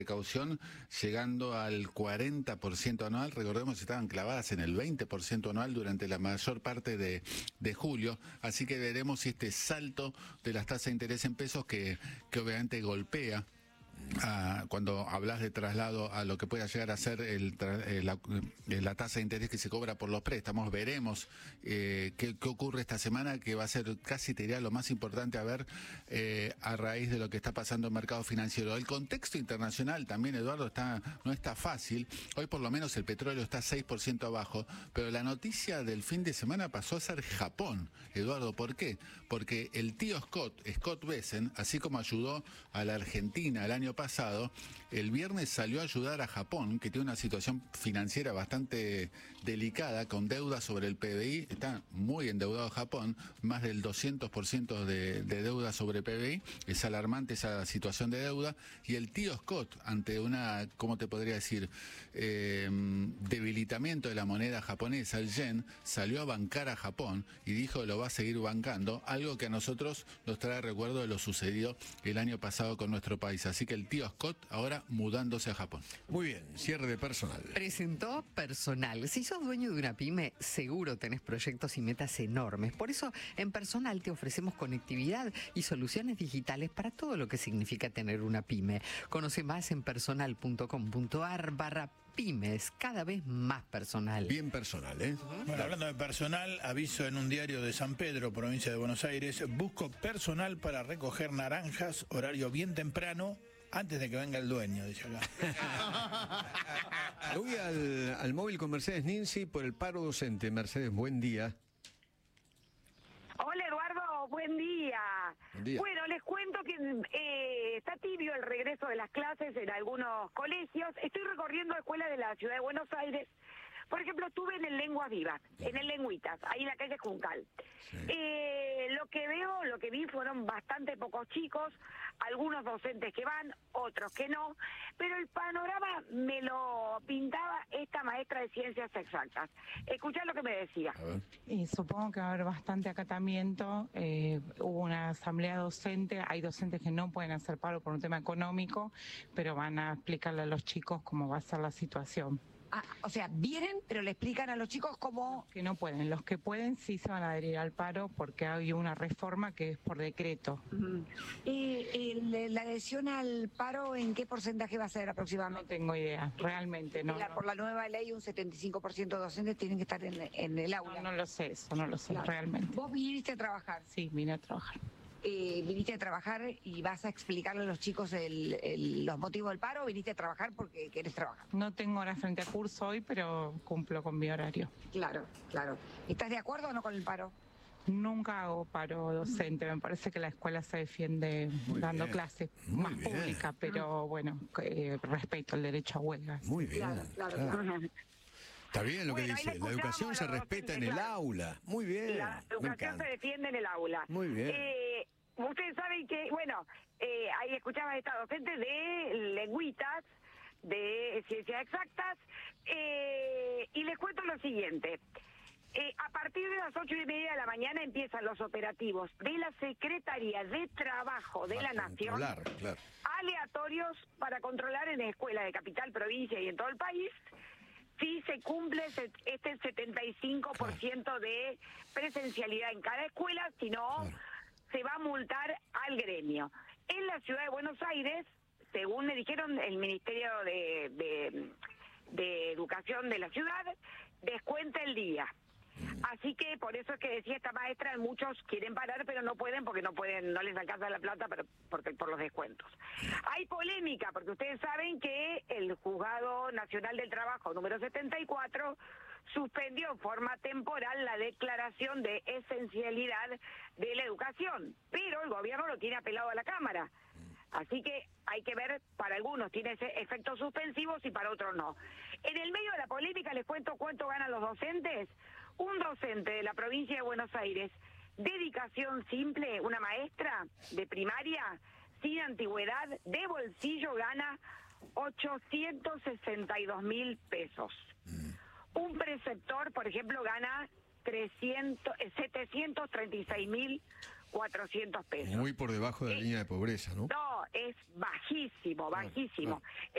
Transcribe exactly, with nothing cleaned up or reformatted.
precaución llegando al cuarenta por ciento anual. Recordemos que estaban clavadas en el veinte por ciento anual durante la mayor parte de, de julio, así que veremos si este salto de las tasas de interés en pesos que, que obviamente golpea Ah, cuando hablas de traslado a lo que pueda llegar a ser el, el, la, la tasa de interés que se cobra por los préstamos, veremos eh, qué, qué ocurre esta semana, que va a ser casi, te diría, lo más importante a ver eh, a raíz de lo que está pasando en el mercado financiero. El contexto internacional también, Eduardo, está no está fácil. Hoy por lo menos el petróleo está seis por ciento abajo, pero la noticia del fin de semana pasó a ser Japón. Eduardo, ¿por qué? Porque el tío Scott, Scott Bessent, así como ayudó a la Argentina el año pasado, el viernes salió a ayudar a Japón, que tiene una situación financiera bastante delicada, con deuda sobre el P B I. Está muy endeudado Japón, más del doscientos por ciento de, de deuda sobre P B I. Es alarmante esa situación de deuda. Y el tío Scott, ante una, ¿cómo te podría decir?, eh, debilitamiento de la moneda japonesa, el yen, salió a bancar a Japón y dijo que lo va a seguir bancando, algo que a nosotros nos trae recuerdo de lo sucedido el año pasado con nuestro país. Así que el tío Scott ahora mudándose a Japón. Muy bien, cierre de Personal. Presentó Personal. Si sos dueño de una pyme, seguro tenés proyectos y metas enormes. Por eso, en Personal te ofrecemos conectividad y soluciones digitales para todo lo que significa tener una pyme. Conoce más en personal punto com punto ar barra pymes, cada vez más personal. Bien personal, ¿eh? Bueno, hablando de personal, aviso en un diario de San Pedro, provincia de Buenos Aires: busco personal para recoger naranjas, horario bien temprano, antes de que venga el dueño, dice acá. Voy al, al móvil con Mercedes Ninzi por el paro docente. Mercedes, buen día. Hola Eduardo, buen día. Buen día. Bueno, les cuento que eh, está tibio el regreso de las clases en algunos colegios. Estoy recorriendo escuelas de la ciudad de Buenos Aires. Por ejemplo, estuve en el Lenguas Vivas, en el Lengüitas, ahí en la calle Juncal. Sí. Eh, lo que veo, lo que vi fueron bastante pocos chicos, algunos docentes que van, otros que no, pero el panorama me lo pintaba esta maestra de ciencias exactas. Escuchá lo que me decía. A ver. Y supongo que va a haber bastante acatamiento. Eh, hubo una asamblea docente, hay docentes que no pueden hacer paro por un tema económico, pero van a explicarle a los chicos cómo va a ser la situación. Ah, o sea, vienen, pero le explican a los chicos cómo... Que no pueden, los que pueden sí se van a adherir al paro porque hay una reforma que es por decreto. Uh-huh. eh, el, ¿La adhesión al paro en qué porcentaje va a ser No aproximadamente? tengo idea, realmente no. La- no. por la nueva ley, un setenta y cinco por ciento de docentes tienen que estar en, en el aula. No, no lo sé, eso no lo sé, Claro. realmente. Vos viniste a trabajar, Sí, vine a trabajar. eh, viniste a trabajar y vas a explicarle a los chicos el, el- los motivos del paro, o viniste a trabajar porque querés trabajar. No tengo horas frente a curso hoy, pero cumplo con mi horario. Claro, claro. ¿Estás de acuerdo o no con el paro? Nunca hago paro docente, me parece que la escuela se defiende Muy dando bien, clases muy más bien. pública, pero bueno, eh, respeto el derecho a huelgas. Muy bien. Claro, claro, claro. claro. Está bien lo que Bueno, ahí dice. la La educación escuchamos, se los respeta en docentes, el claro. aula. Muy bien. La me educación encanta. se defiende en el aula. Muy bien. Eh, ustedes saben que, bueno, eh, ahí escuchaba a esta docente de lengüitas, de ciencias exactas, eh, y les cuento lo siguiente. Eh, a partir de las ocho y media de la mañana empiezan los operativos de la Secretaría de Trabajo de Para la Nación, controlar, claro. aleatorios para controlar en escuelas de capital, provincia y en todo el país si se cumple se- este setenta y cinco por ciento de presencialidad en cada escuela, si no, Claro. se va a multar al gremio. En la ciudad de Buenos Aires, según me dijeron el Ministerio de, de, de Educación de la ciudad, descuenta el día. Así que por eso es que decía esta maestra, muchos quieren parar pero no pueden porque no pueden, no les alcanza la plata pero porque por los descuentos. Hay polémica porque ustedes saben que el Juzgado Nacional del Trabajo número setenta y cuatro suspendió en forma temporal la declaración de esencialidad de la educación, pero el gobierno lo tiene apelado a la Cámara. Así que hay que ver, para algunos tiene ese efectos suspensivos y para otros no. En el medio de la polémica les cuento cuánto ganan los docentes. Un docente de la provincia de Buenos Aires, dedicación simple, una maestra de primaria, sin antigüedad, de bolsillo gana ochocientos sesenta y dos mil pesos. Un preceptor, por ejemplo, gana trescientos, setecientos treinta y seis mil cuatrocientos pesos. Muy por debajo de la Eh, línea de pobreza, ¿no? No, es bajísimo, bajísimo. Claro, claro.